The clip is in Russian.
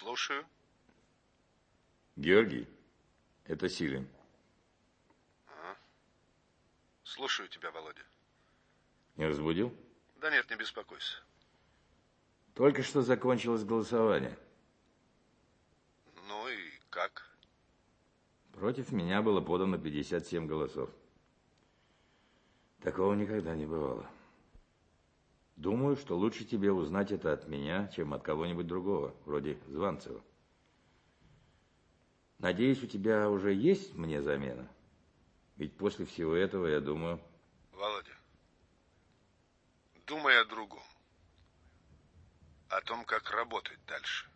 Слушаю. Георгий, это Силин. Ага. Слушаю тебя, Володя. Не разбудил? Да нет, не беспокойся. Только что закончилось голосование. Ну и как? Против меня было подано 57 голосов. Такого никогда не бывало. Думаю, что лучше тебе узнать это от меня, чем от кого-нибудь другого, вроде Званцева. Надеюсь, у тебя уже есть мне замена? Ведь после всего этого, я думаю... Володя, думай о другом. О том, как работать дальше.